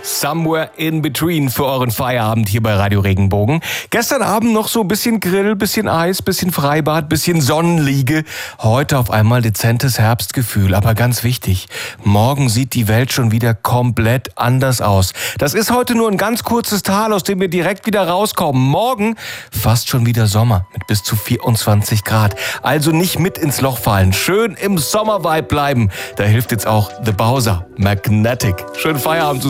Somewhere in Between für euren Feierabend hier bei Radio Regenbogen. Gestern Abend noch so ein bisschen Grill, bisschen Eis, bisschen Freibad, bisschen Sonnenliege. Heute auf einmal dezentes Herbstgefühl. Aber ganz wichtig, morgen sieht die Welt schon wieder komplett anders aus. Das ist heute nur ein ganz kurzes Tal, aus dem wir direkt wieder rauskommen. Morgen fast schon wieder Sommer mit bis zu 24 Grad. Also nicht mit ins Loch fallen. Schön im Sommervibe bleiben. Da hilft jetzt auch The Bowser, Magnetic. Schönen Feierabend zusammen.